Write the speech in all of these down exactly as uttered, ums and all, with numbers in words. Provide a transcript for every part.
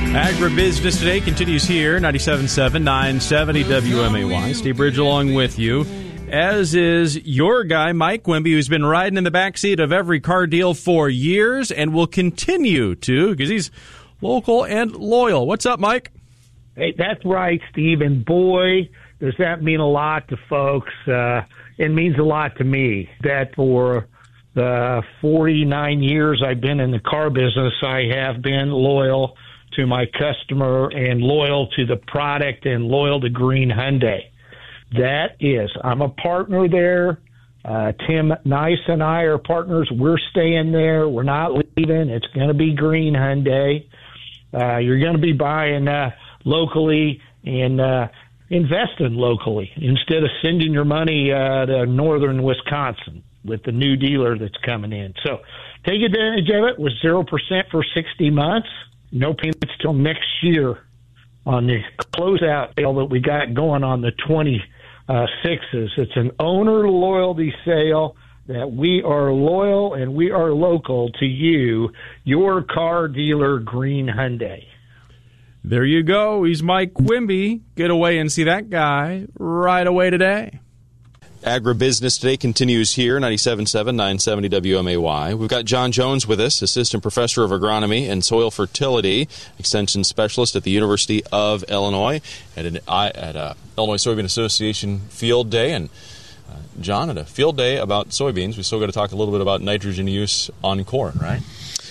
Agribusiness Today continues here, ninety-seven point seven, nine seventy W M A Y. Steve Bridge along with you, as is your guy, Mike Quimby, who's been riding in the backseat of every car deal for years and will continue to because he's local and loyal. What's up, Mike? Hey, that's right, Steve. And boy, does that mean a lot to folks. Uh, it means a lot to me that for the forty-nine years I've been in the car business, I have been loyal to my customer and loyal to the product and loyal to Green Hyundai. That is, I'm a partner there. Uh, Tim Nice and I are partners. We're staying there. We're not leaving. It's going to be Green Hyundai. Uh, you're going to be buying uh, locally and uh, investing locally instead of sending your money uh, to northern Wisconsin with the new dealer that's coming in. So take advantage of it with zero percent for sixty months. No payments till next year on the closeout sale that we got going on the twenty-sixes. It's an owner loyalty sale that we are loyal and we are local to you, your car dealer, Green Hyundai. There you go. He's Mike Quimby. Get away and see that guy right away today. Agribusiness Today continues here, ninety-seven point seven, nine seventy W M A Y. We've got John Jones with us, Assistant Professor of Agronomy and Soil Fertility, Extension Specialist at the University of Illinois, at an at a Illinois Soybean Association Field Day. And uh, John, at a field day about soybeans, we still got to talk a little bit about nitrogen use on corn, right?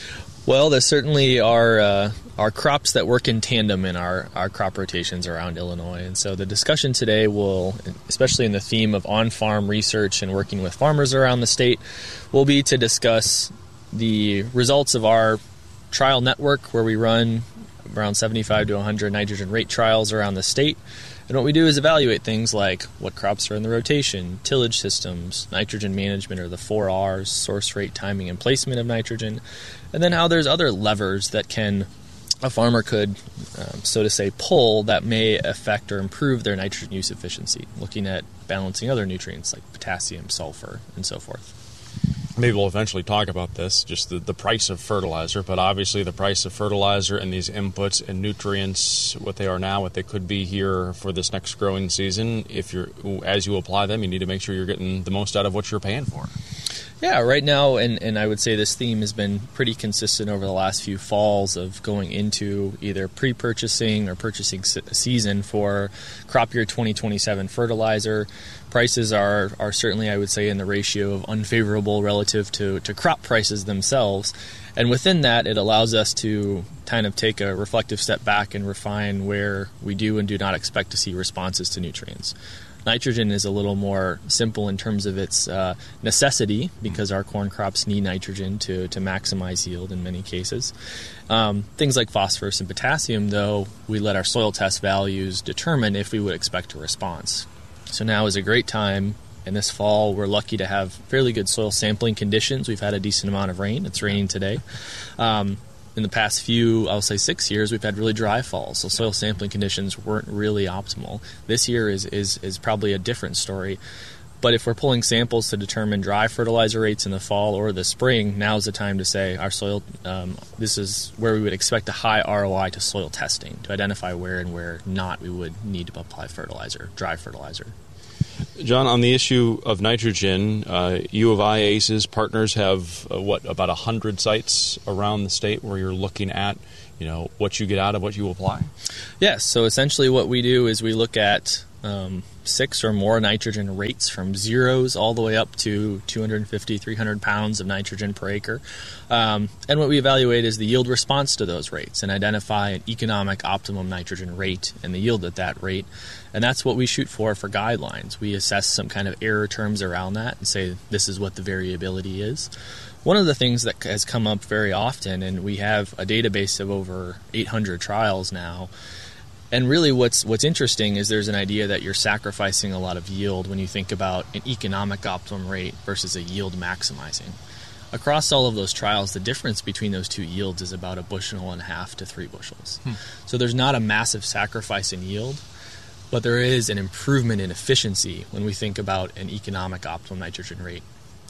Well, there certainly are uh, are crops that work in tandem in our, our crop rotations around Illinois. And so the discussion today will, especially in the theme of on-farm research and working with farmers around the state, will be to discuss the results of our trial network where we run around seventy-five to one hundred nitrogen rate trials around the state. And what we do is evaluate things like what crops are in the rotation, tillage systems, nitrogen management, or the four R's, source, rate, timing, and placement of nitrogen, and then how there's other levers that can a farmer could, um, so to say, pull that may affect or improve their nitrogen use efficiency, looking at balancing other nutrients like potassium, sulfur, and so forth. Maybe we'll eventually talk about this, just the, the price of fertilizer, but obviously the price of fertilizer and these inputs and nutrients, what they are now, what they could be here for this next growing season, if you're as you apply them, you need to make sure you're getting the most out of what you're paying for. Yeah, right now, and, and I would say this theme has been pretty consistent over the last few falls of going into either pre-purchasing or purchasing se- season for crop year twenty twenty-seven fertilizer. Prices are, are certainly, I would say, in the ratio of unfavorable relative to, to crop prices themselves. And within that, it allows us to kind of take a reflective step back and refine where we do and do not expect to see responses to nutrients. Nitrogen is a little more simple in terms of its uh, necessity because our corn crops need nitrogen to, to maximize yield in many cases. Um, things like phosphorus and potassium, though, we let our soil test values determine if we would expect a response. So now is a great time. And this fall, we're lucky to have fairly good soil sampling conditions. We've had a decent amount of rain. It's raining today. Um, in the past few, I'll say six years, we've had really dry falls, so soil sampling conditions weren't really optimal. This year is, is, is probably a different story. But if we're pulling samples to determine dry fertilizer rates in the fall or the spring, now's the time to say our soil, um, this is where we would expect a high R O I to soil testing to identify where and where not we would need to apply fertilizer, dry fertilizer. John, on the issue of nitrogen, uh, U of I, A C E S, partners have, uh, what, about one hundred sites around the state where you're looking at, you know, what you get out of what you apply? Yes, so essentially what we do is we look at um, six or more nitrogen rates from zeros all the way up to two hundred fifty, three hundred pounds of nitrogen per acre. Um, and what we evaluate is the yield response to those rates and identify an economic optimum nitrogen rate and the yield at that rate. And that's what we shoot for for guidelines. We assess some kind of error terms around that and say this is what the variability is. One of the things that has come up very often, and we have a database of over eight hundred trials now, and really what's what's interesting is there's an idea that you're sacrificing a lot of yield when you think about an economic optimum rate versus a yield maximizing. Across all of those trials, the difference between those two yields is about a bushel and a half to three bushels. Hmm. So there's not a massive sacrifice in yield, but there is an improvement in efficiency when we think about an economic optimum nitrogen rate.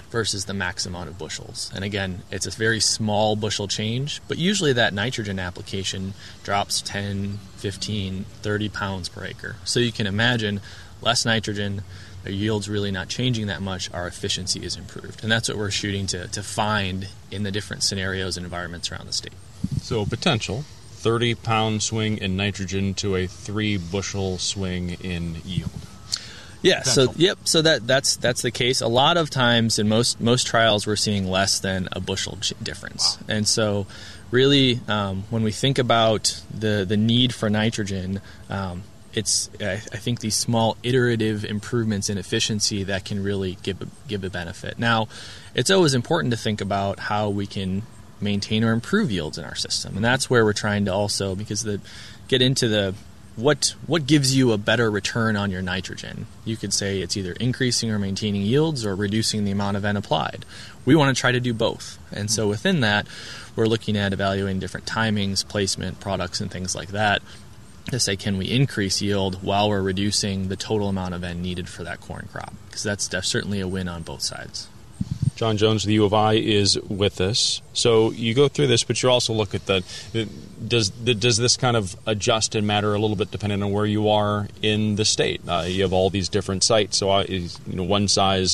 versus the max amount of bushels. And again, it's a very small bushel change, but usually that nitrogen application drops ten, fifteen, thirty pounds per acre. So you can imagine less nitrogen, our yield's really not changing that much, our efficiency is improved. And that's what we're shooting to, to find in the different scenarios and environments around the state. So potential, thirty pound swing in nitrogen to a three bushel swing in yield. Yeah, so yep, so that that's that's the case. A lot of times in most most trials we're seeing less than a bushel ch- difference. Wow. And so really um, when we think about the the need for nitrogen, um, it's I, I think these small iterative improvements in efficiency that can really give a, give a benefit. Now, it's always important to think about how we can maintain or improve yields in our system, and that's where we're trying to also because the get into the What what gives you a better return on your nitrogen? You could say it's either increasing or maintaining yields or reducing the amount of N applied. We want to try to do both. And so within that, we're looking at evaluating different timings, placement, products, and things like that to say, can we increase yield while we're reducing the total amount of N needed for that corn crop? Because that's, that's certainly a win on both sides. John Jones of the U of I is with us. So you go through this, but you also look at the, does does this kind of adjust and matter a little bit depending on where you are in the state? Uh, you have all these different sites, so I, you know, one size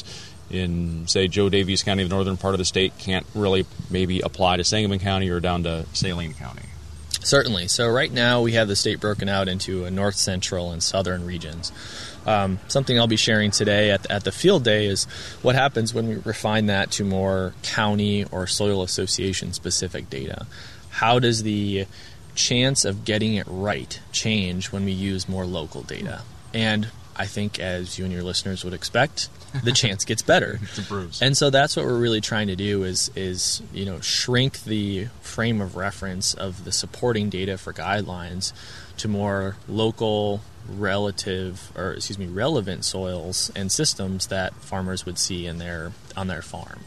in, say, Joe Daviess County, the northern part of the state, can't really maybe apply to Sangamon County or down to Saline County. Certainly. So right now we have the state broken out into a north, central, and southern regions. Um, something I'll be sharing today at the, at the field day is what happens when we refine that to more county or soil association specific data. How does the chance of getting it right change when we use more local data? And I think, as you and your listeners would expect, the chance gets better. It improves. And so that's what we're really trying to do is, is you know, shrink the frame of reference of the supporting data for guidelines to more local, relative, or excuse me, relevant soils and systems that farmers would see in their on their farm.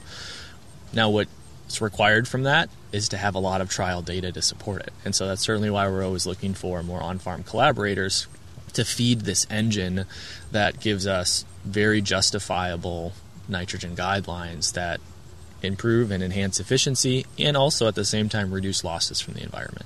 Now, what's required from that is to have a lot of trial data to support it. And so that's certainly why we're always looking for more on-farm collaborators to feed this engine that gives us very justifiable nitrogen guidelines that improve and enhance efficiency and also at the same time reduce losses from the environment.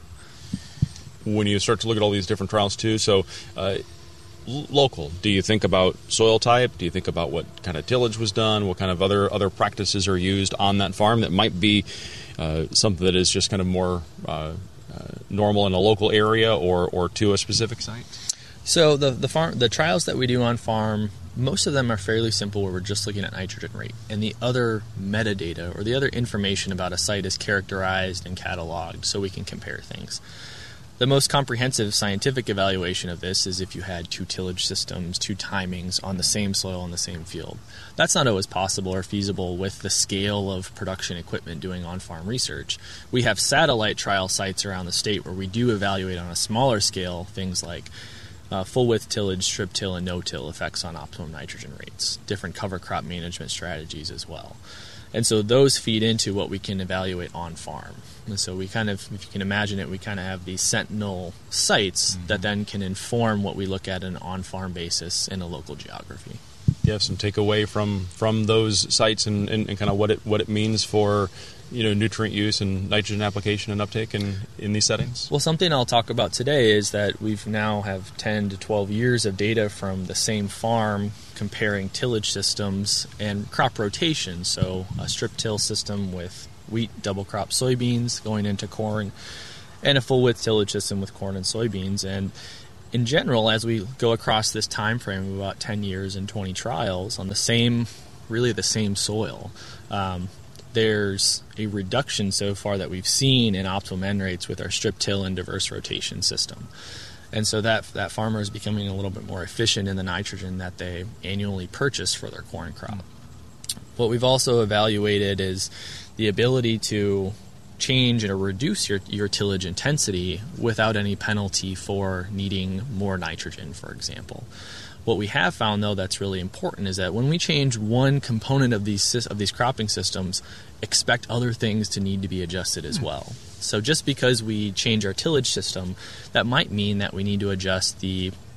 When you start to look at all these different trials too, so uh, l- local, do you think about soil type? Do you think about what kind of tillage was done? What kind of other other practices are used on that farm that might be uh, something that is just kind of more uh, uh, normal in a local area or, or to a specific site? So the the farm the trials that we do on farm, most of them are fairly simple where we're just looking at nitrogen rate. And the other metadata or the other information about a site is characterized and cataloged so we can compare things. The most comprehensive scientific evaluation of this is if you had two tillage systems, two timings on the same soil in the same field. That's not always possible or feasible with the scale of production equipment doing on-farm research. We have satellite trial sites around the state where we do evaluate on a smaller scale things like uh, full-width tillage, strip till, and no-till effects on optimum nitrogen rates, different cover crop management strategies as well. And so those feed into what we can evaluate on farm. And so we kind of, if you can imagine it, we kind of have these sentinel sites mm-hmm. that then can inform what we look at on an on-farm basis in a local geography. You have some takeaway from, from those sites and, and, and kind of what it what it means for, you know, nutrient use and nitrogen application and uptake in, in these settings? Well, something I'll talk about today is that we've now have ten to twelve years of data from the same farm comparing tillage systems and crop rotation. So a strip till system with wheat, double crop soybeans going into corn, and a full width tillage system with corn and soybeans. And in general, as we go across this time frame of about ten years and twenty trials on the same, really the same soil, um, there's a reduction so far that we've seen in optimal N rates with our strip till and diverse rotation system. And so that that farmer is becoming a little bit more efficient in the nitrogen that they annually purchase for their corn crop. What we've also evaluated is the ability to change or reduce your, your tillage intensity without any penalty for needing more nitrogen, for example. What we have found, though, that's really important is that when we change one component of these of these cropping systems, expect other things to need to be adjusted as well. So just because we change our tillage system, that might mean that we need to adjust the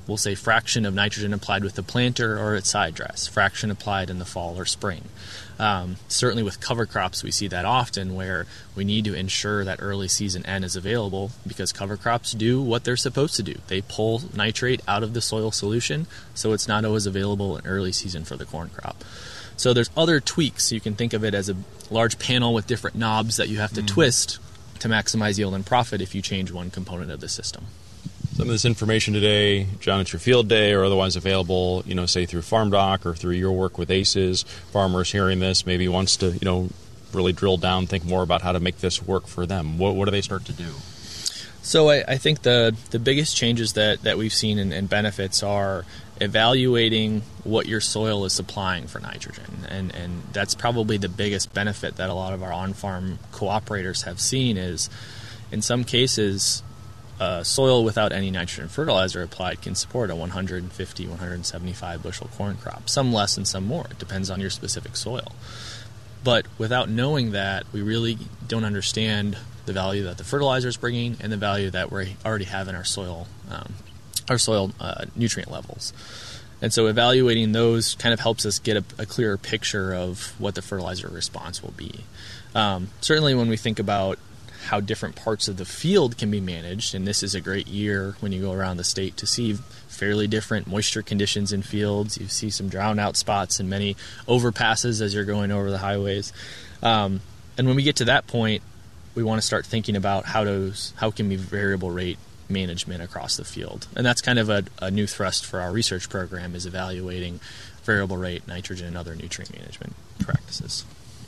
we'll say fraction of nitrogen applied with the planter or its side dress, fraction applied in the fall or spring. Um, certainly with cover crops, we see that often where we need to ensure that early season N is available because cover crops do what they're supposed to do. They pull nitrate out of the soil solution, so it's not always available in early season for the corn crop. So there's other tweaks. You can think of it as a large panel with different knobs that you have to mm. twist to maximize yield and profit if you change one component of the system. Some of this information today, John, at your field day or otherwise available, you know, say through FarmDoc or through your work with A C Es, farmers hearing this maybe wants to, you know, really drill down, think more about how to make this work for them. What, what do they start to do? So I, I think the, the biggest changes that, that we've seen and, and benefits are evaluating what your soil is supplying for nitrogen. And, and that's probably the biggest benefit that a lot of our on-farm cooperators have seen is, in some cases, uh, soil without any nitrogen fertilizer applied can support a one hundred fifty, one hundred seventy-five bushel corn crop. Some less and some more. It depends on your specific soil. But without knowing that, we really don't understand the value that the fertilizer is bringing and the value that we already have in our soil um, our soil uh, nutrient levels. And so evaluating those kind of helps us get a, a clearer picture of what the fertilizer response will be. Um, certainly when we think about how different parts of the field can be managed, and this is a great year when you go around the state to see fairly different moisture conditions in fields. You see some drown out spots and many overpasses as you're going over the highways. Um, and when we get to that point, we want to start thinking about how to, how can we variable rate management across the field. And that's kind of a, a new thrust for our research program, is evaluating variable rate nitrogen and other nutrient management practices.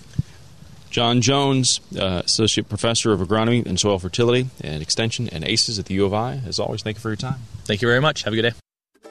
John Jones, uh, Associate Professor of Agronomy and Soil Fertility and Extension and A C Es at the U of I. As always, thank you for your time. Thank you very much. Have a good day.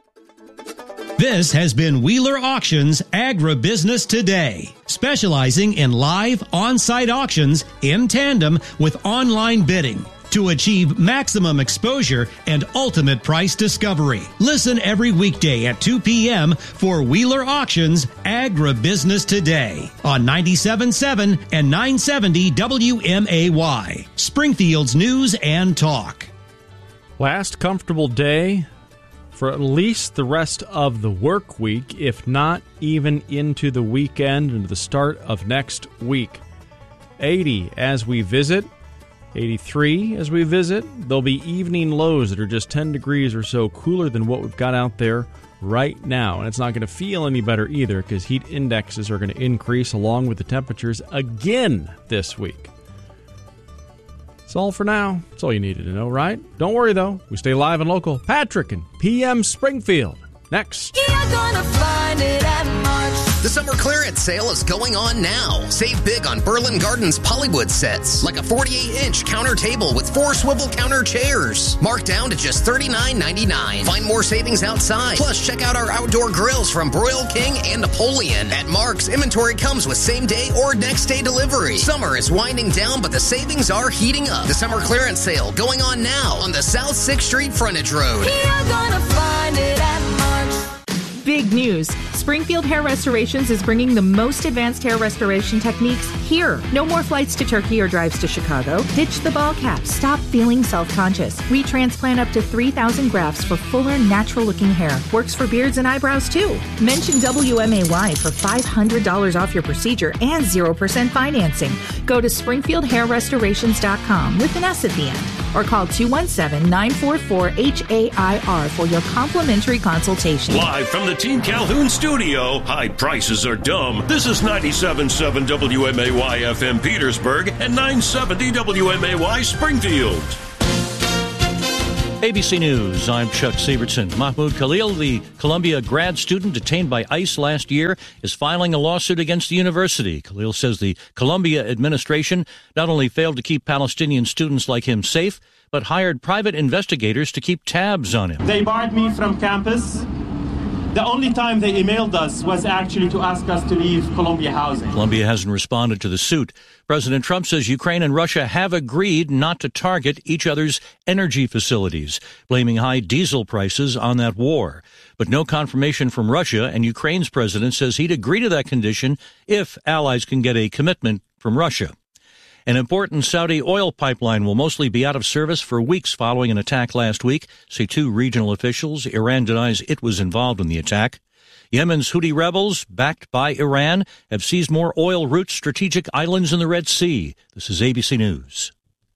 This has been Wheeler Auctions Agribusiness Today, specializing in live on-site auctions in tandem with online bidding to achieve maximum exposure and ultimate price discovery. Listen every weekday at two p.m. for Wheeler Auctions Agribusiness Today on ninety-seven point seven and nine seventy W M A Y, Springfield's News and Talk. Last comfortable day for at least the rest of the work week, if not even into the weekend and the start of next week. eighty as we visit. eighty-three as we visit. There'll be evening lows that are just ten degrees or so cooler than what we've got out there right now. And it's not going to feel any better either because heat indexes are going to increase along with the temperatures again this week. That's all for now. That's all you needed to know, right? Don't worry, though. We stay live and local. Patrick and P M Springfield. Next. You're gonna find it at March. The summer clearance sale is going on now. Save big on Berlin Gardens Pollywood sets, like a forty-eight inch counter table with four swivel counter chairs. Marked down to just thirty-nine ninety-nine. Find more savings outside. Plus, check out our outdoor grills from Broil King and Napoleon. At Mark's, inventory comes with same day or next day delivery. Summer is winding down, but the savings are heating up. The summer clearance sale going on now on the South sixth Street Frontage Road. You're gonna find it at March. Big news. Springfield Hair Restorations is bringing the most advanced hair restoration techniques here. No more flights to Turkey or drives to Chicago. Ditch the ball cap. Stop feeling self-conscious. We transplant up to three thousand grafts for fuller, natural-looking hair. Works for beards and eyebrows, too. Mention W M A Y for five hundred dollars off your procedure and zero percent financing. Go to springfield hair restorations dot com with an S at the end. Or call two one seven, nine four four, H A I R for your complimentary consultation. Live from the Team Calhoun studio, high prices are dumb. This is ninety-seven point seven W M A Y F M Petersburg and nine seventy W M A Y Springfield. A B C News, I'm Chuck Sievertson. Mahmoud Khalil, the Columbia grad student detained by ICE last year, is filing a lawsuit against the university. Khalil says the Columbia administration not only failed to keep Palestinian students like him safe, but hired private investigators to keep tabs on him. They barred me from campus. The only time they emailed us was actually to ask us to leave Columbia Housing. Columbia hasn't responded to the suit. President Trump says Ukraine and Russia have agreed not to target each other's energy facilities, blaming high diesel prices on that war. But no confirmation from Russia, and Ukraine's president says he'd agree to that condition if allies can get a commitment from Russia. An important Saudi oil pipeline will mostly be out of service for weeks following an attack last week, say two regional officials. Iran denies it was involved in the attack. Yemen's Houthi rebels, backed by Iran, have seized more oil routes, strategic islands in the Red Sea. This is A B C News.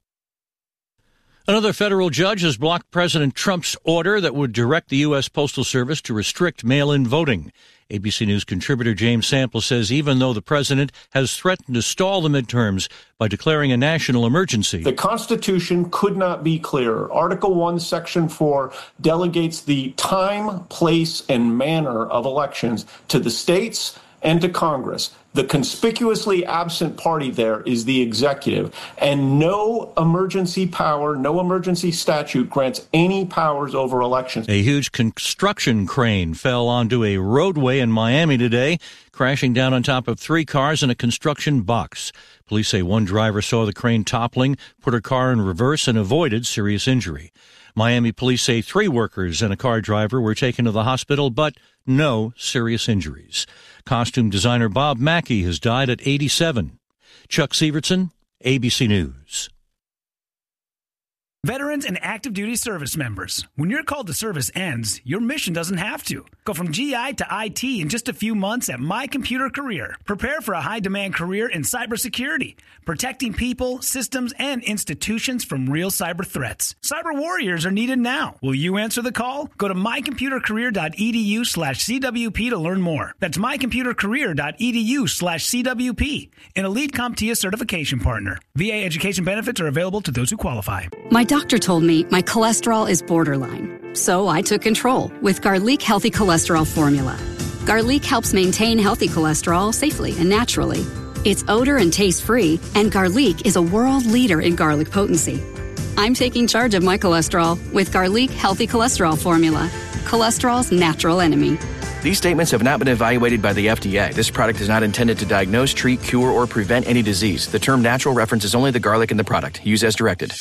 Another federal judge has blocked President Trump's order that would direct the U S. Postal Service to restrict mail-in voting. A B C News contributor James Sample says even though the president has threatened to stall the midterms by declaring a national emergency, the Constitution could not be clearer. Article one, Section four delegates the time, place, and manner of elections to the states and to Congress. The conspicuously absent party there is the executive, and no emergency power, no emergency statute grants any powers over elections. A huge construction crane fell onto a roadway in Miami today, crashing down on top of three cars and a construction box. Police say one driver saw the crane toppling, put her car in reverse, and avoided serious injury. Miami police say three workers and a car driver were taken to the hospital, but no serious injuries. Costume designer Bob Mackey has died at eighty-seven. Chuck Severson, A B C News. Veterans and active duty service members, when your call to service ends, your mission doesn't have to. Go from G I to I T in just a few months at My Computer Career. Prepare for a high-demand career in cybersecurity, protecting people, systems, and institutions from real cyber threats. Cyber warriors are needed now. Will you answer the call? Go to mycomputercareer.edu slash CWP to learn more. That's mycomputercareer.edu slash CWP, an Elite CompTIA certification partner. V A education benefits are available to those who qualify. My doctor told me my cholesterol is borderline, so I took control with Garlic Healthy Cholesterol Formula. Garlic helps maintain healthy cholesterol safely and naturally. It's odor and taste-free, and Garlic is a world leader in garlic potency. I'm taking charge of my cholesterol with Garlic Healthy Cholesterol Formula, cholesterol's natural enemy. These statements have not been evaluated by the F D A. This product is not intended to diagnose, treat, cure, or prevent any disease. The term natural references only the garlic in the product. Use as directed.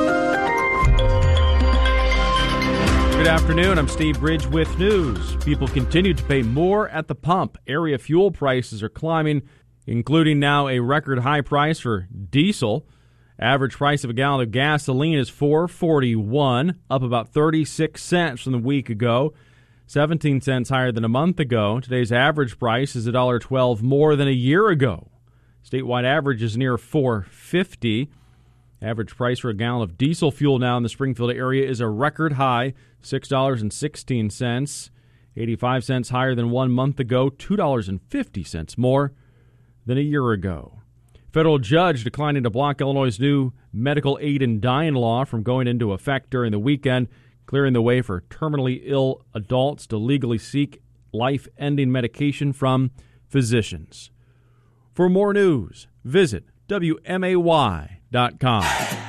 Good afternoon. I'm Steve Bridge with news. People continue to pay more at the pump. Area fuel prices are climbing, including now a record high price for diesel. Average price of a gallon of gasoline is four dollars and forty-one cents, up about thirty-six cents from the week ago. seventeen cents higher than a month ago. Today's average price is one dollar and twelve cents more than a year ago. Statewide average is near four dollars and fifty cents. Average price for a gallon of diesel fuel now in the Springfield area is a record high, six dollars and sixteen cents, eighty-five cents higher than one month ago, two dollars and fifty cents more than a year ago. Federal judge declining to block Illinois' new medical aid in dying law from going into effect during the weekend, clearing the way for terminally ill adults to legally seek life-ending medication from physicians. For more news, visit W M A Y dot com.